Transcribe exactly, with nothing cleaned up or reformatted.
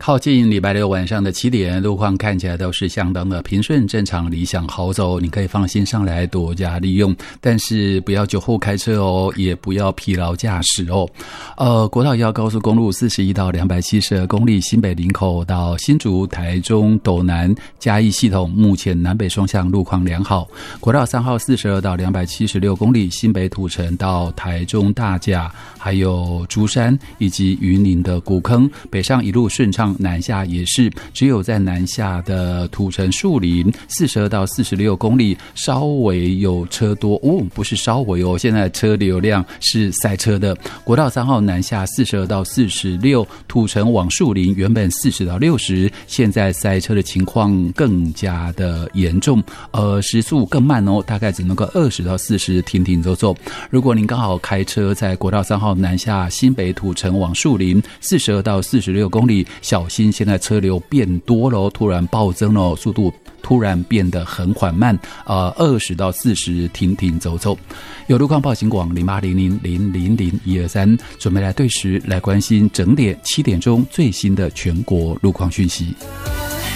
靠近礼拜六晚上的七点，路况看起来都是相当的平顺、正常、理想、好走，你可以放心上来多加利用。但是不要酒后开车哦，也不要疲劳驾驶哦。呃，国道一号高速公路四十一到两百七十二公里，新北林口到新竹、台中、斗南、嘉义系统目前南北双向路况良好。国道三号四十二到两百七十六公里，新北土城到台中大甲，还有竹山以及云林的古坑，北上一路顺畅。南下也是，只有在南下的土城树林四十二到四十六公里稍微有车多哦，不是稍微哦，现在车流量是塞车的。国道三号南下四十二到四十六，土城往树林原本四十到六十，现在塞车的情况更加的严重，呃，时速更慢哦，大概只能够二十到四十停停走走。如果您刚好开车在国道三号南下新北土城往树林四十二到四十六公里，小心现在车流变多了，突然暴增了，速度突然变得很缓慢，呃，二十到四十停停走走。有路况报警广零八零零零零零一二三，准备来对时来关心整点七点钟最新的全国路况讯息。